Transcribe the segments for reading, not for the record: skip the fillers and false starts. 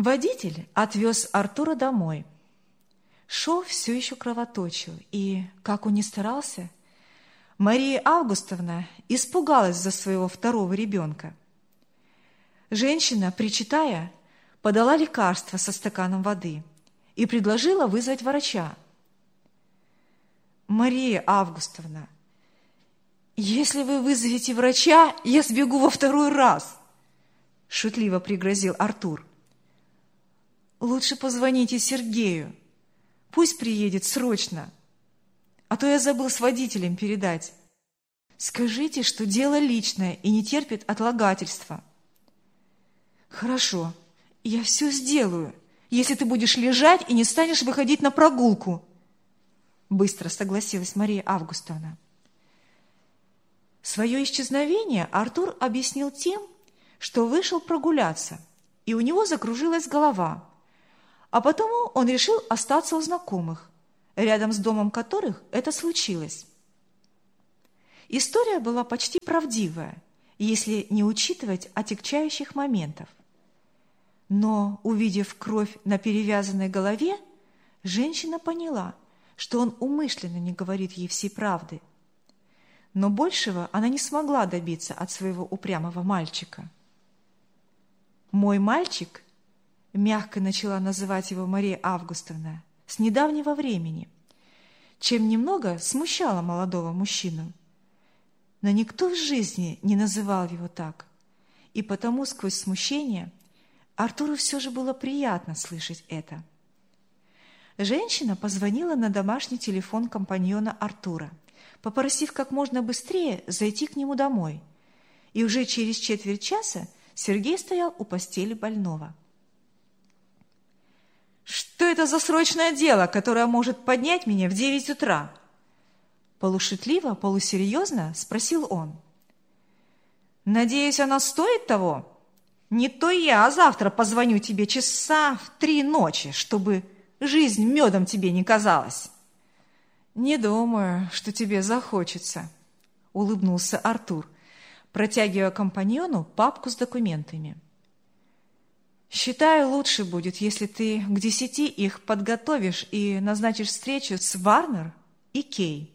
Водитель отвез Артура домой. Шов все еще кровоточил, и, как он ни старался, Мария Августовна испугалась за своего второго ребенка. Женщина, причитая, подала лекарство со стаканом воды и предложила вызвать врача. «Мария Августовна, если вы вызовете врача, я сбегу во второй раз!» – шутливо пригрозил Артур. «Лучше позвоните Сергею, пусть приедет срочно, а то я забыл с водителем передать. Скажите, что дело личное и не терпит отлагательства». «Хорошо, я все сделаю, если ты будешь лежать и не станешь выходить на прогулку», быстро согласилась Мария Августовна. Свое исчезновение Артур объяснил тем, что вышел прогуляться, и у него закружилась голова, а потому он решил остаться у знакомых, рядом с домом которых это случилось. История была почти правдивая, если не учитывать отягчающих моментов. Но, увидев кровь на перевязанной голове, женщина поняла, что он умышленно не говорит ей всей правды. Но большего она не смогла добиться от своего упрямого мальчика. «Мой мальчик», – мягко начала называть его Мария Августовна, с недавнего времени, чем немного смущала молодого мужчину. Но никто в жизни не называл его так, и потому сквозь смущение Артуру все же было приятно слышать это. Женщина позвонила на домашний телефон компаньона Артура, попросив как можно быстрее зайти к нему домой, и уже через четверть часа Сергей стоял у постели больного. «Что это за срочное дело, которое может поднять меня в 9 утра?» Полушутливо, полусерьезно спросил он. «Надеюсь, оно стоит того? Не то я завтра позвоню тебе часа в 3 ночи, чтобы жизнь медом тебе не казалась». «Не думаю, что тебе захочется», — улыбнулся Артур, протягивая компаньону папку с документами. «Считаю, лучше будет, если ты к 10 их подготовишь и назначишь встречу с Варнер и Кей».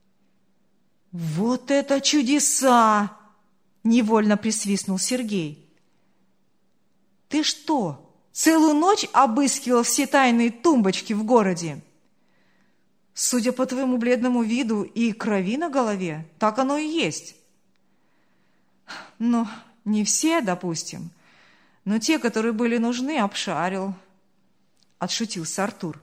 «Вот это чудеса!» — невольно присвистнул Сергей. «Ты что, целую ночь обыскивал все тайные тумбочки в городе? Судя по твоему бледному виду и крови на голове, так оно и есть». «Ну, не все, допустим, но те, которые были нужны, обшарил», — отшутился Артур.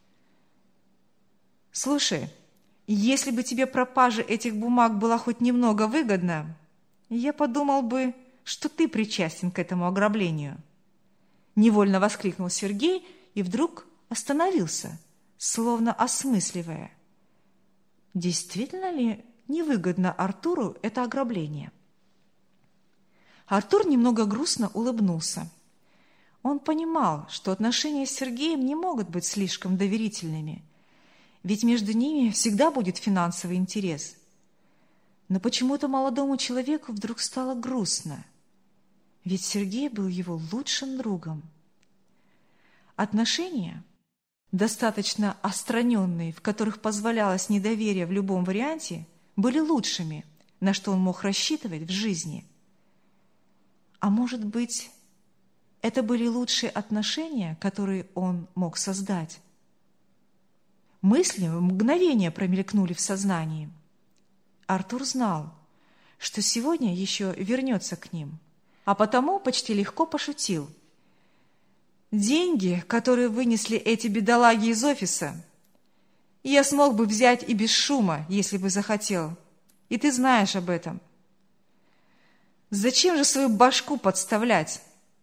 «Слушай, если бы тебе пропажа этих бумаг была хоть немного выгодна, я подумал бы, что ты причастен к этому ограблению». Невольно воскликнул Сергей и вдруг остановился, словно осмысливая, действительно ли невыгодно Артуру это ограбление. Артур немного грустно улыбнулся. Он понимал, что отношения с Сергеем не могут быть слишком доверительными, ведь между ними всегда будет финансовый интерес. Но почему-то молодому человеку вдруг стало грустно, ведь Сергей был его лучшим другом. Отношения, достаточно отстраненные, в которых позволялось недоверие в любом варианте, были лучшими, на что он мог рассчитывать в жизни. А может быть, это были лучшие отношения, которые он мог создать? Мысли в мгновение промелькнули в сознании. Артур знал, что сегодня еще вернется к ним, а потому почти легко пошутил. «Деньги, которые вынесли эти бедолаги из офиса, я смог бы взять и без шума, если бы захотел, и ты знаешь об этом. Зачем же свою башку подставлять?»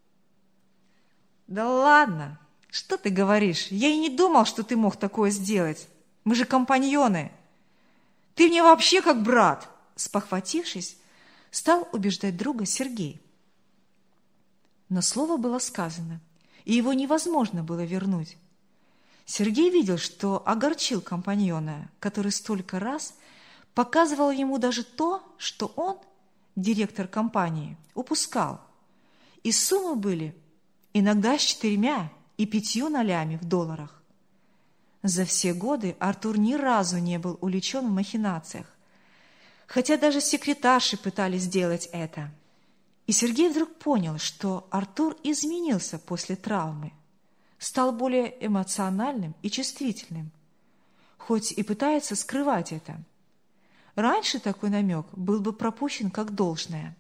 «Да ладно, что ты говоришь? Я и не думал, что ты мог такое сделать. Мы же компаньоны. Ты мне вообще как брат!» Спохватившись, стал убеждать друга Сергей. Но слово было сказано, и его невозможно было вернуть. Сергей видел, что огорчил компаньона, который столько раз показывал ему даже то, что он, директор компании, упускал. И суммы были иногда с 4 и 5 нолями в долларах. За все годы Артур ни разу не был увлечен в махинациях, хотя даже секретарши пытались сделать это. И Сергей вдруг понял, что Артур изменился после травмы, стал более эмоциональным и чувствительным, хоть и пытается скрывать это. Раньше такой намек был бы пропущен как должное.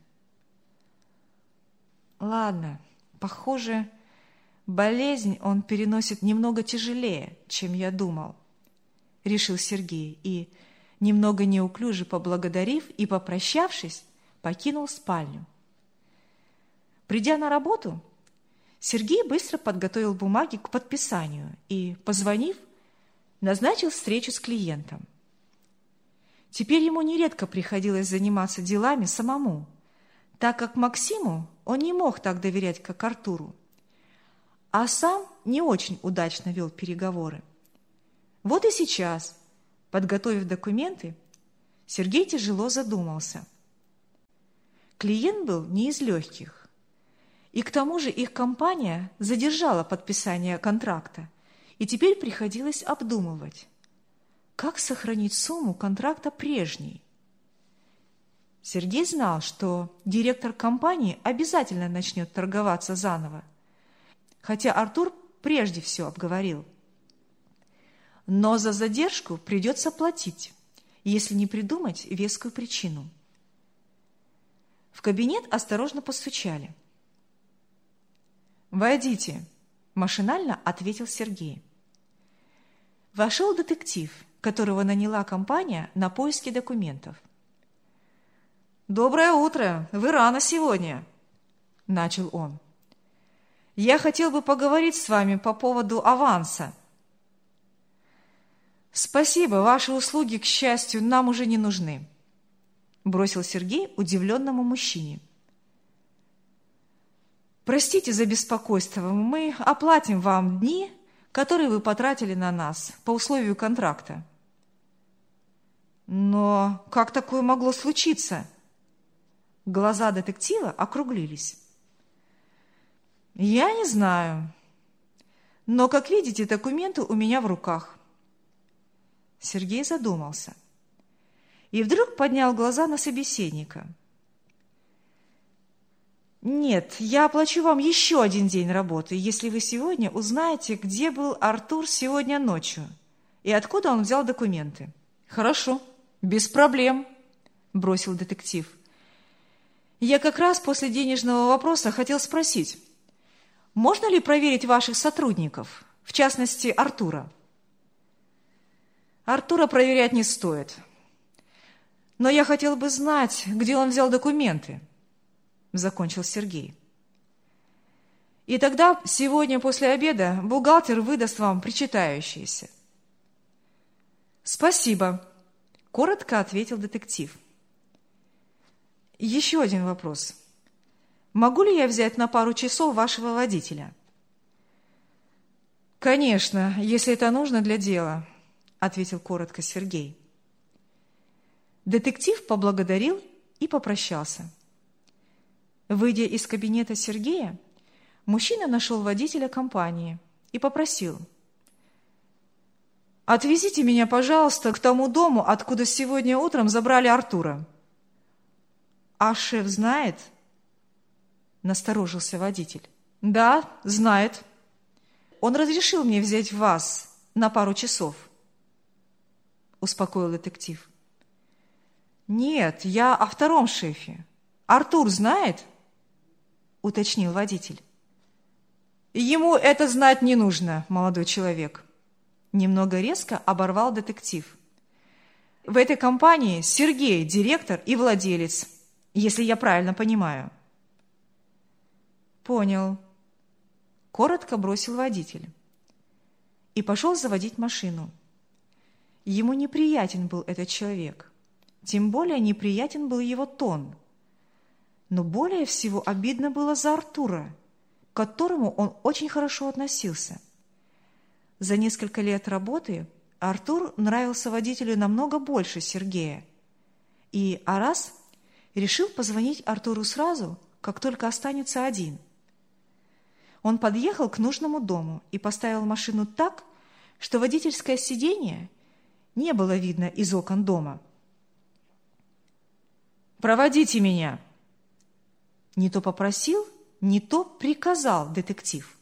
Ладно, похоже, болезнь он переносит немного тяжелее, чем я думал, решил Сергей и, немного неуклюже поблагодарив и попрощавшись, покинул спальню. Придя на работу, Сергей быстро подготовил бумаги к подписанию и, позвонив, назначил встречу с клиентом. Теперь ему нередко приходилось заниматься делами самому, так как Максиму он не мог так доверять, как Артуру, а сам не очень удачно вел переговоры. Вот и сейчас, подготовив документы, Сергей тяжело задумался. Клиент был не из легких, и к тому же их компания задержала подписание контракта, и теперь приходилось обдумывать, как сохранить сумму контракта прежней. Сергей знал, что директор компании обязательно начнет торговаться заново, хотя Артур прежде все обговорил. Но за задержку придется платить, если не придумать вескую причину. В кабинет осторожно постучали. «Войдите», – машинально ответил Сергей. Вошел детектив, которого наняла компания на поиски документов. «Доброе утро! Вы рано сегодня!» – начал он. «Я хотел бы поговорить с вами по поводу аванса». «Спасибо, ваши услуги, к счастью, нам уже не нужны», – бросил Сергей удивленному мужчине. «Простите за беспокойство, мы оплатим вам дни, которые вы потратили на нас по условию контракта». «Но как такое могло случиться?» Глаза детектива округлились. «Я не знаю, но, как видите, документы у меня в руках». Сергей задумался и вдруг поднял глаза на собеседника. «Нет, я оплачу вам еще один день работы, если вы сегодня узнаете, где был Артур сегодня ночью и откуда он взял документы». «Хорошо, без проблем», – бросил детектив. «Я как раз после денежного вопроса хотел спросить, можно ли проверить ваших сотрудников, в частности, Артура?» «Артура проверять не стоит. Но я хотел бы знать, где он взял документы», – закончил Сергей. «И тогда сегодня после обеда бухгалтер выдаст вам причитающиеся». «Спасибо», – коротко ответил детектив. «Еще один вопрос. Могу ли я взять на пару часов вашего водителя?» «Конечно, если это нужно для дела», – ответил коротко Сергей. Детектив поблагодарил и попрощался. Выйдя из кабинета Сергея, мужчина нашел водителя компании и попросил: «Отвезите меня, пожалуйста, к тому дому, откуда сегодня утром забрали Артура». «А шеф знает?» – насторожился водитель. «Да, знает. Он разрешил мне взять вас на пару часов», – успокоил детектив. «Нет, я о втором шефе. Артур знает?» – уточнил водитель. «Ему это знать не нужно, молодой человек», – немного резко оборвал детектив. «В этой компании Сергей – директор и владелец, если я правильно понимаю». «Понял», – коротко бросил водитель и пошел заводить машину. Ему неприятен был этот человек, тем более неприятен был его тон. Но более всего обидно было за Артура, к которому он очень хорошо относился. За несколько лет работы Артур нравился водителю намного больше Сергея, и Арас решил позвонить Артуру сразу, как только останется один. Он подъехал к нужному дому и поставил машину так, что водительское сиденье не было видно из окон дома. «Проводите меня!» Не то попросил, не то приказал детектив.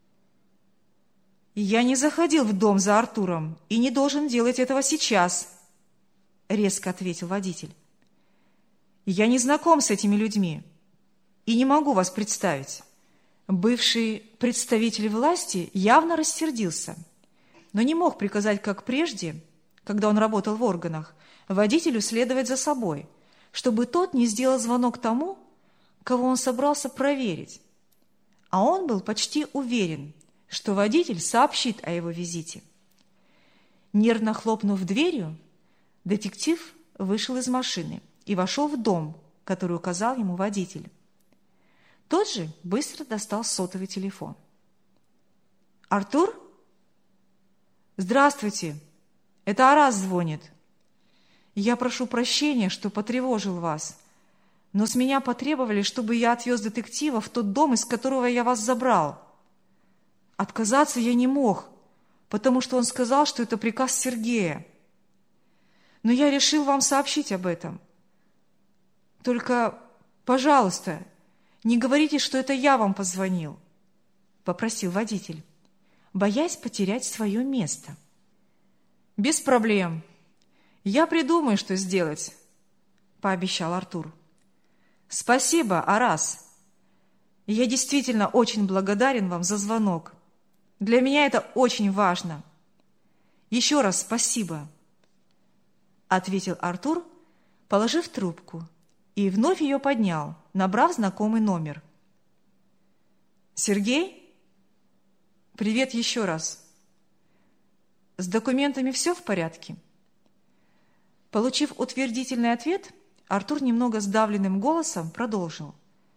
«Я не заходил в дом за Артуром и не должен делать этого сейчас», резко ответил водитель. «Я не знаком с этими людьми и не могу вас представить». Бывший представитель власти явно рассердился, но не мог приказать, как прежде, когда он работал в органах, водителю следовать за собой, чтобы тот не сделал звонок тому, кого он собрался проверить. А он был почти уверен, что водитель сообщит о его визите. Нервно хлопнув дверью, детектив вышел из машины и вошел в дом, который указал ему водитель. Тот же быстро достал сотовый телефон. «Артур? Здравствуйте, это Арас звонит. Я прошу прощения, что потревожил вас, но с меня потребовали, чтобы я отвез детектива в тот дом, из которого я вас забрал. Отказаться я не мог, потому что он сказал, что это приказ Сергея. Но я решил вам сообщить об этом. Только, пожалуйста, не говорите, что это я вам позвонил», — попросил водитель, боясь потерять свое место. «Без проблем. Я придумаю, что сделать», — пообещал Артур. «Спасибо, Арас. Я действительно очень благодарен вам за звонок. Для меня это очень важно. Еще раз спасибо», — ответил Артур, положив трубку, и вновь ее поднял, набрав знакомый номер. «Сергей? Привет еще раз. С документами все в порядке?» Получив утвердительный ответ, Артур немного сдавленным голосом продолжил.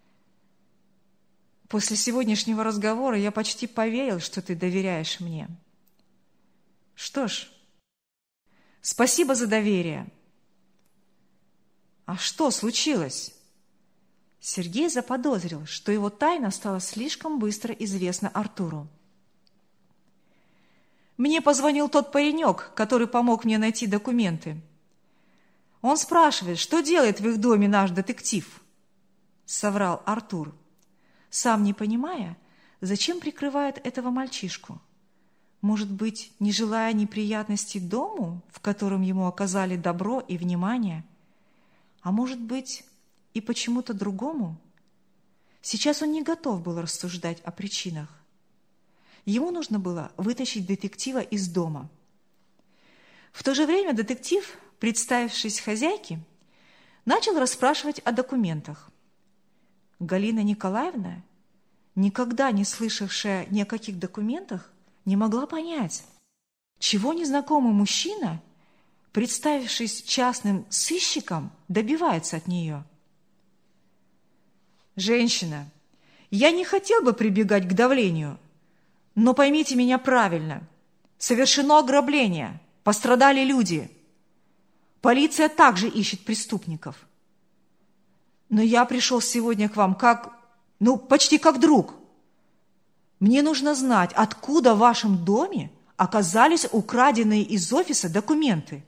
«После сегодняшнего разговора я почти поверил, что ты доверяешь мне. Что ж, спасибо за доверие». «А что случилось?» Сергей заподозрил, что его тайна стала слишком быстро известна Артуру. «Мне позвонил тот паренек, который помог мне найти документы. Он спрашивает, что делает в их доме наш детектив», — соврал Артур, сам не понимая, зачем прикрывает этого мальчишку. Может быть, не желая неприятностей дому, в котором ему оказали добро и внимание, а может быть, и почему-то другому? Сейчас он не готов был рассуждать о причинах. Ему нужно было вытащить детектива из дома. В то же время детектив, представившись хозяйке, начал расспрашивать о документах. Галина Николаевна, никогда не слышавшая ни о каких документах, не могла понять, чего незнакомый мужчина, представившись частным сыщиком, добивается от нее. «Женщина, я не хотел бы прибегать к давлению, но поймите меня правильно. Совершено ограбление, пострадали люди. Полиция также ищет преступников. Но я пришел сегодня к вам почти как друг. Мне нужно знать, откуда в вашем доме оказались украденные из офиса документы».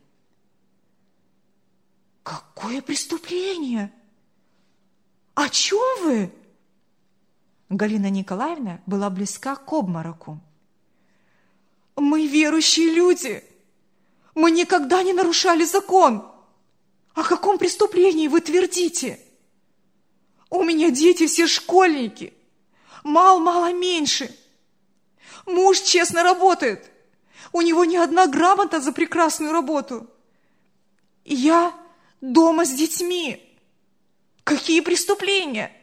«Какое преступление? О чем вы?» Галина Николаевна была близка к обмороку. «Мы верующие люди. Мы никогда не нарушали закон. О каком преступлении вы твердите? У меня дети все школьники. Мало меньше. Муж честно работает. У него не одна грамота за прекрасную работу. И я дома с детьми. Какие преступления?»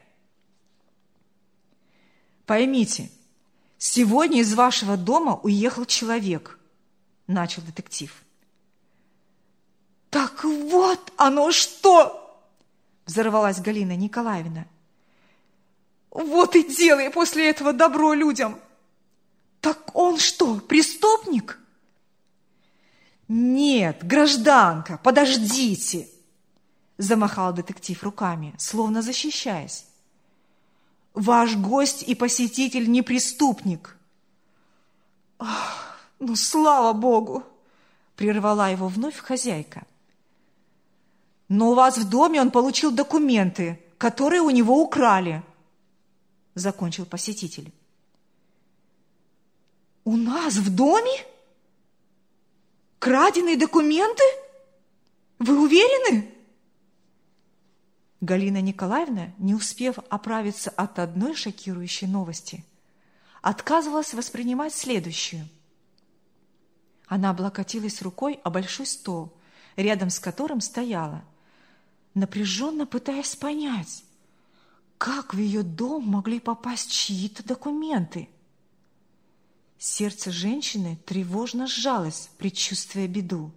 «Поймите, сегодня из вашего дома уехал человек», — начал детектив. «Так вот оно что!» — взорвалась Галина Николаевна. «Вот и делай после этого добро людям! Так он что, преступник?» «Нет, гражданка, подождите!» — замахал детектив руками, словно защищаясь. Ваш гость и посетитель не преступник». «Ну, слава Богу!» – прервала его вновь хозяйка. «Но у вас в доме он получил документы, которые у него украли», – закончил посетитель. «У нас в доме? Краденые документы? Вы уверены?» Галина Николаевна, не успев оправиться от одной шокирующей новости, отказывалась воспринимать следующую. Она облокотилась рукой о большой стол, рядом с которым стояла, напряженно пытаясь понять, как в ее дом могли попасть чьи-то документы. Сердце женщины тревожно сжалось, предчувствуя беду.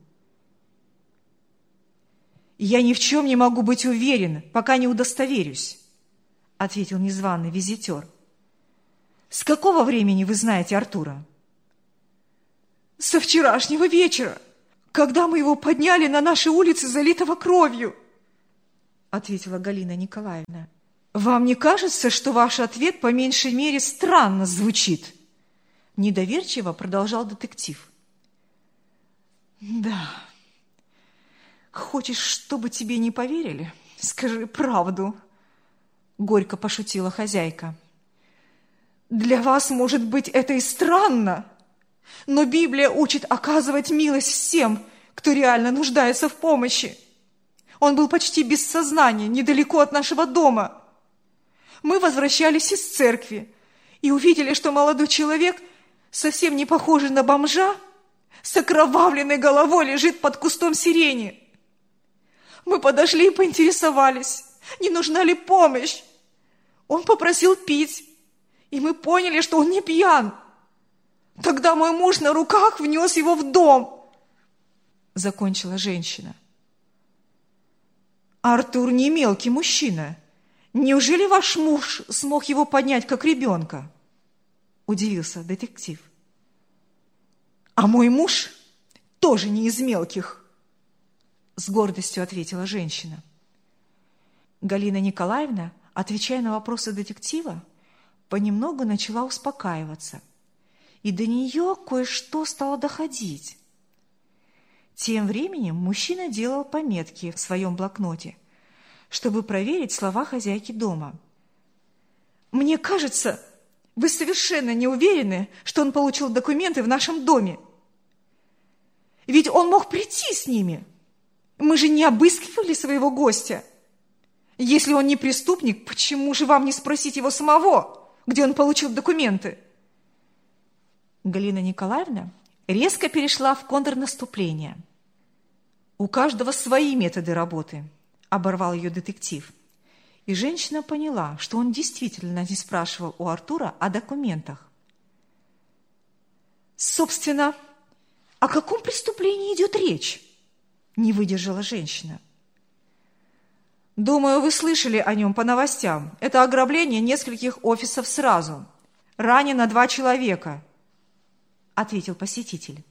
«Я ни в чем не могу быть уверен, пока не удостоверюсь», – ответил незваный визитер. «С какого времени вы знаете Артура?» «Со вчерашнего вечера, когда мы его подняли на нашей улице, залитого кровью», – ответила Галина Николаевна. «Вам не кажется, что ваш ответ по меньшей мере странно звучит?» Недоверчиво продолжал детектив. «Да. Хочешь, чтобы тебе не поверили? Скажи правду», – горько пошутила хозяйка. «Для вас, может быть, это и странно, но Библия учит оказывать милость всем, кто реально нуждается в помощи. Он был почти без сознания, недалеко от нашего дома. Мы возвращались из церкви и увидели, что молодой человек, совсем не похожий на бомжа, с окровавленной головой лежит под кустом сирени. Мы подошли и поинтересовались, не нужна ли помощь. Он попросил пить, и мы поняли, что он не пьян. Тогда мой муж на руках внес его в дом», – закончила женщина. «Артур не мелкий мужчина. Неужели ваш муж смог его поднять, как ребенка?» – удивился детектив. «А мой муж тоже не из мелких», – с гордостью ответила женщина. Галина Николаевна, отвечая на вопросы детектива, понемногу начала успокаиваться, и до нее кое-что стало доходить. Тем временем мужчина делал пометки в своем блокноте, чтобы проверить слова хозяйки дома. «Мне кажется, вы совершенно не уверены, что он получил документы в нашем доме. Ведь он мог прийти с ними. Мы же не обыскивали своего гостя. Если он не преступник, почему же вам не спросить его самого, где он получил документы?» Галина Николаевна резко перешла в контрнаступление. «У каждого свои методы работы», – оборвал ее детектив. И женщина поняла, что он действительно не спрашивал у Артура о документах. «Собственно, о каком преступлении идет речь?» – не выдержала женщина. «Думаю, вы слышали о нем по новостям. Это ограбление нескольких офисов сразу. Ранено 2 человека», – ответил посетитель.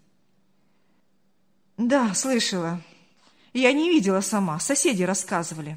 «Да, слышала. Я не видела сама, соседи рассказывали».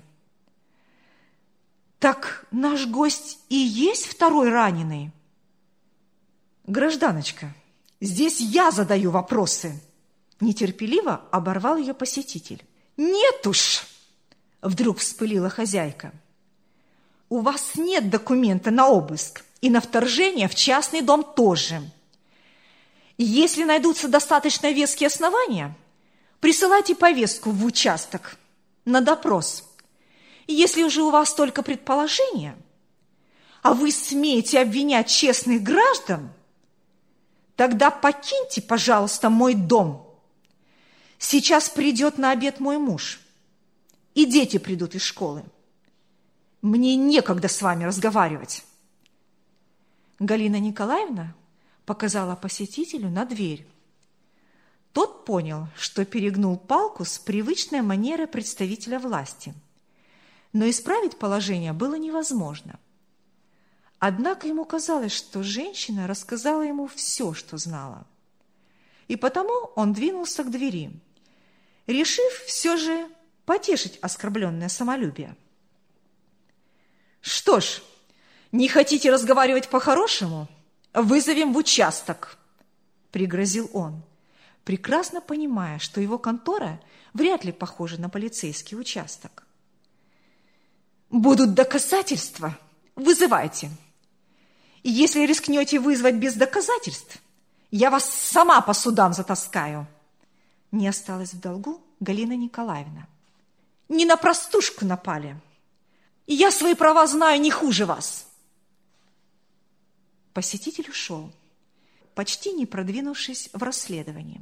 «Так наш гость и есть второй раненый?» «Гражданочка, здесь я задаю вопросы», – нетерпеливо оборвал ее посетитель. «Нет уж!» – вдруг вспылила хозяйка. «У вас нет документа на обыск и на вторжение в частный дом тоже. Если найдутся достаточно веские основания, присылайте повестку в участок на допрос. Если уже у вас только предположения, а вы смеете обвинять честных граждан, тогда покиньте, пожалуйста, мой дом. Сейчас придет на обед мой муж, и дети придут из школы. Мне некогда с вами разговаривать». Галина Николаевна показала посетителю на дверь. Тот понял, что перегнул палку с привычной манерой представителя власти. Но исправить положение было невозможно. Однако ему казалось, что женщина рассказала ему все, что знала. И потому он двинулся к двери, решив все же потешить оскорбленное самолюбие. «Что ж, Не хотите разговаривать по-хорошему? Вызовем в участок, пригрозил он, прекрасно понимая, что его контора вряд ли похожа на полицейский участок. Будут доказательства? Вызывайте. И если рискнете вызвать без доказательств, я вас сама по судам затаскаю. Не осталась в долгу Галина Николаевна. Не на простушку напали. И я свои права знаю не хуже вас. Посетитель ушел, почти не продвинувшись в расследовании.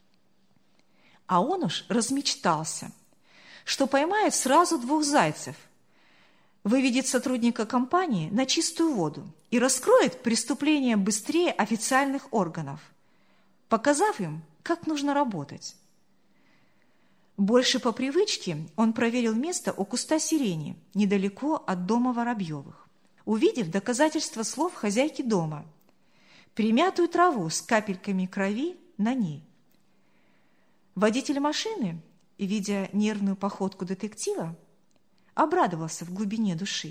А он уж размечтался, что поймает сразу 2 зайцев, выведет сотрудника компании на чистую воду и раскроет преступление быстрее официальных органов, показав им, как нужно работать. Больше по привычке он проверил место у куста сирени, недалеко от дома Воробьевых, увидев доказательства слов хозяйки дома, примятую траву с капельками крови на ней. Водитель машины, видя нервную походку детектива, обрадовался в глубине души.